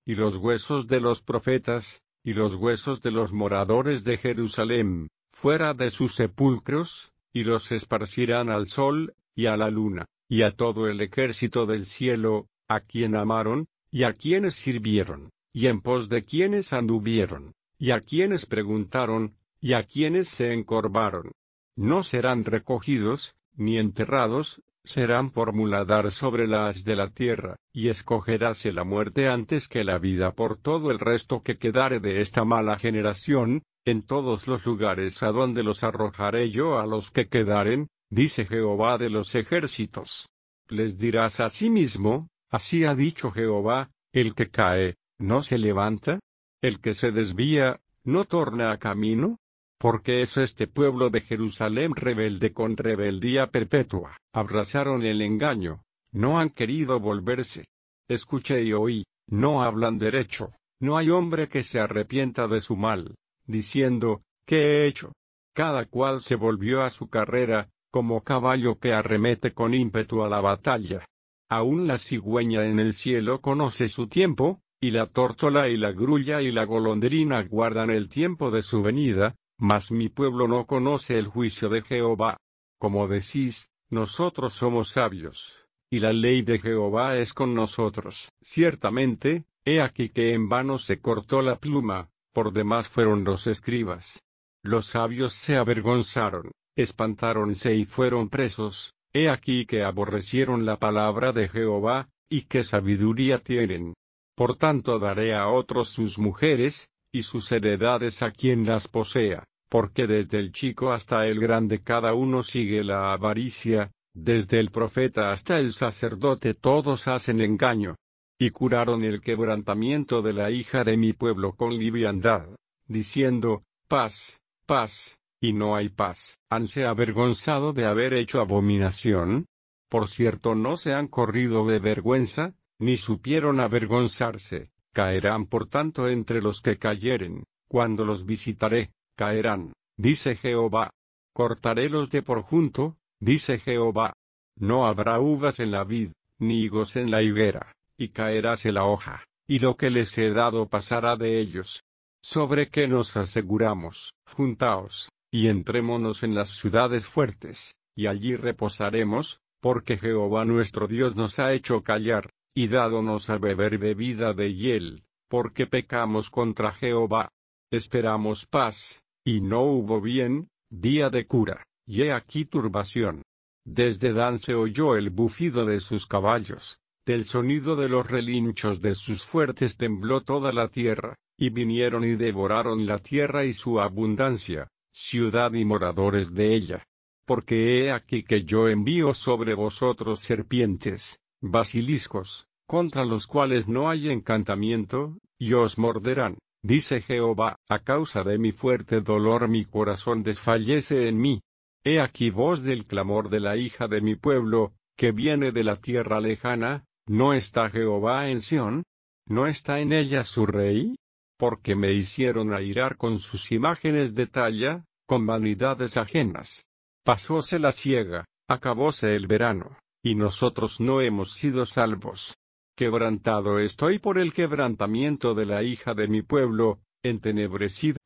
y los huesos de los profetas, y los huesos de los moradores de Jerusalem, fuera de sus sepulcros, y los esparcirán al sol, y a la luna, y a todo el ejército del cielo, a quien amaron, y a quienes sirvieron, y en pos de quienes anduvieron, y a quienes preguntaron, y a quienes se encorvaron. No serán recogidos, ni enterrados, serán por muladar sobre la haz de la tierra, y escogeráse la muerte antes que la vida por todo el resto que quedare de esta mala generación, en todos los lugares a donde los arrojaré yo a los que quedaren, dice Jehová de los ejércitos. Les dirás asimismo, así ha dicho Jehová, el que cae, ¿no se levanta? El que se desvía, ¿no torna a camino? Porque es este pueblo de Jerusalén rebelde con rebeldía perpetua. Abrazaron el engaño, no han querido volverse. Escuché y oí, no hablan derecho, no hay hombre que se arrepienta de su mal, diciendo, ¿qué he hecho? Cada cual se volvió a su carrera, como caballo que arremete con ímpetu a la batalla. Aún la cigüeña en el cielo conoce su tiempo, y la tórtola y la grulla y la golondrina guardan el tiempo de su venida, mas mi pueblo no conoce el juicio de Jehová. Como decís, nosotros somos sabios, y la ley de Jehová es con nosotros. Ciertamente, he aquí que en vano se cortó la pluma, por demás fueron los escribas. Los sabios se avergonzaron, espantáronse y fueron presos, he aquí que aborrecieron la palabra de Jehová, y qué sabiduría tienen. Por tanto daré a otros sus mujeres, y sus heredades a quien las posea, porque desde el chico hasta el grande cada uno sigue la avaricia, desde el profeta hasta el sacerdote todos hacen engaño. Y curaron el quebrantamiento de la hija de mi pueblo con liviandad, diciendo, paz, paz, y no hay paz. ¿Hanse avergonzado de haber hecho abominación? Por cierto no se han corrido de vergüenza, ni supieron avergonzarse. Caerán por tanto entre los que cayeren, cuando los visitaré, caerán, dice Jehová. Cortarélos de por junto, dice Jehová. No habrá uvas en la vid, ni higos en la higuera, y caeráse la hoja, y lo que les he dado pasará de ellos. ¿Sobre qué nos aseguramos? Juntaos, y entrémonos en las ciudades fuertes, y allí reposaremos, porque Jehová nuestro Dios nos ha hecho callar, y dádonos a beber bebida de hiel, porque pecamos contra Jehová. Esperamos paz, y no hubo bien, día de cura, y he aquí turbación. Desde Dan se oyó el bufido de sus caballos, del sonido de los relinchos de sus fuertes tembló toda la tierra, y vinieron y devoraron la tierra y su abundancia, ciudad y moradores de ella. Porque he aquí que yo envío sobre vosotros serpientes, basiliscos, contra los cuales no hay encantamiento, y os morderán, dice Jehová. A causa de mi fuerte dolor mi corazón desfallece en mí. He aquí voz del clamor de la hija de mi pueblo, que viene de la tierra lejana. ¿No está Jehová en Sión? ¿No está en ella su rey? Porque me hicieron airar con sus imágenes de talla, con vanidades ajenas. Pasóse la siega, acabóse el verano, y nosotros no hemos sido salvos. Quebrantado estoy por el quebrantamiento de la hija de mi pueblo, entenebrecida